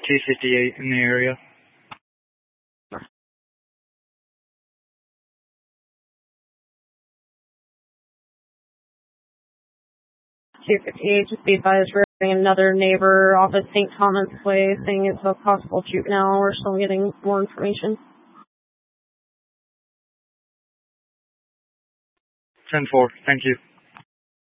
T58 in the area. T58, just be advised, we're getting another neighbor off of St. Thomas Way saying it's a possible juvenile. We're still getting more information. 10-4, thank you.